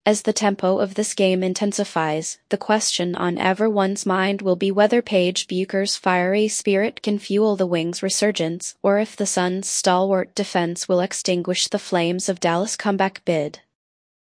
As the tempo of this game intensifies, the question on everyone's mind will be whether Paige Buecher's fiery spirit can fuel the Wings' resurgence, or if the Suns' stalwart defense will extinguish the flames of Dallas' comeback bid.